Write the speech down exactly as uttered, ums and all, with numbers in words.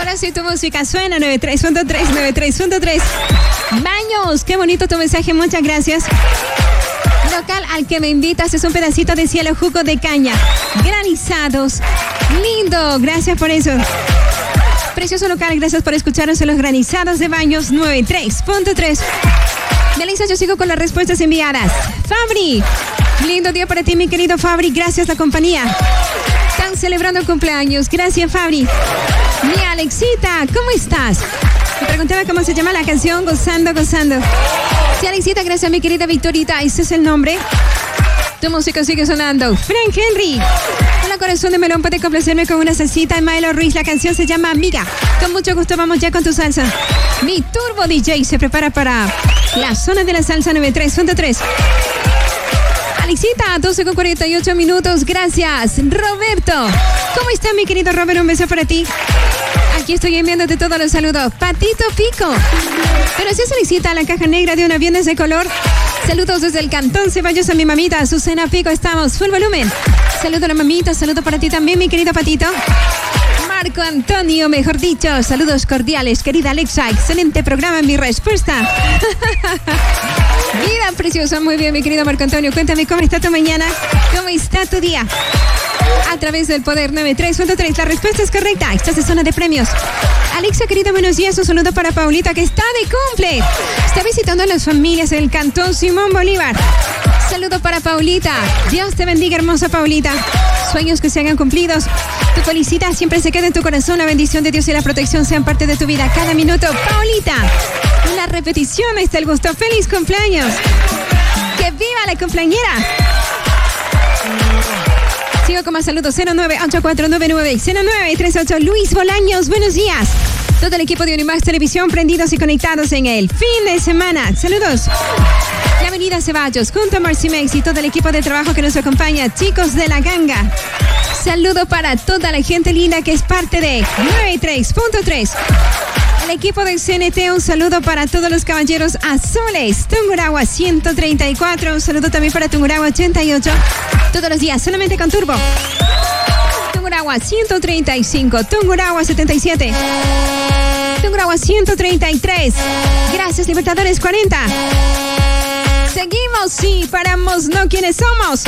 Ahora sí tu música suena noventa y tres punto tres, noventa y tres punto tres. Baños, qué bonito tu mensaje, muchas gracias. Local al que me invitas es un pedacito de cielo, jugo de caña, granizados. Lindo, gracias por eso. Precioso local, gracias por escucharnos en los granizados de Baños noventa y tres punto tres. Melissa, yo sigo con las respuestas enviadas. Fabri, lindo día para ti, mi querido Fabri, gracias la compañía. Están celebrando el cumpleaños, gracias Fabri. Mi Alexita, ¿cómo estás? Me preguntaba cómo se llama la canción, Gozando, Gozando. Sí, Alexita, gracias mi querida Victorita, ese es el nombre. Tu música sigue sonando. Frank Henry. Hola, corazón de melón, puede complacerme con una salsita. Milo Ruiz, la canción se llama Amiga. Con mucho gusto, vamos ya con tu salsa. Mi Turbo D J se prepara para la zona de la salsa noventa y tres punto tres. Alexita, doce con cuarenta y ocho minutos, gracias. Roberto, ¿cómo está mi querido Robert? Un beso para ti. Aquí estoy enviándote todos los saludos. Patito Pico. Pero si solicita la caja negra de un avión de ese color. Saludos desde el Cantón Ceballos a mi mamita, Azucena Pico, estamos full volumen. Saludo a la mamita, saludo para ti también, mi querido Patito. Marco Antonio, mejor dicho, saludos cordiales, querida Alexa, excelente programa en mi respuesta. Vida preciosa, muy bien, mi querido Marco Antonio, cuéntame cómo está tu mañana, cómo está tu día. A través del Poder noventa y tres punto tres, la respuesta es correcta, estás en zona de premios. Alexa, querida, buenos días, un saludo para Paulita que está de cumple. Está visitando a las familias en el Cantón Simón Bolívar. Saludo para Paulita. Dios te bendiga, hermosa Paulita. Sueños que se hagan cumplidos. Tu felicidad siempre se queda en tu corazón. La bendición de Dios y la protección sean parte de tu vida cada minuto. Paulita, la repetición está el gusto. ¡Feliz cumpleaños! ¡Que viva la cumpleañera! Sigo con más saludos. cero nueve ocho cuatro nueve nueve cero nueve tres ocho. Luis Bolaños, buenos días. Todo el equipo de Unimax Televisión prendidos y conectados en el fin de semana. Saludos. La avenida Ceballos, junto a Marcimex y todo el equipo de trabajo que nos acompaña. Chicos de la ganga. Saludo para toda la gente linda que es parte de noventa y tres punto tres. El equipo del C N T, un saludo para todos los caballeros azules. Tungurahua ciento treinta y cuatro, un saludo también para Tungurahua ochenta y ocho. Todos los días, solamente con turbo. Tungurahua ciento treinta y cinco, Tungurahua setenta y siete. Tungurahua ciento treinta y tres. Gracias, Libertadores cuarenta. Seguimos, sí, paramos, no, ¿quiénes somos?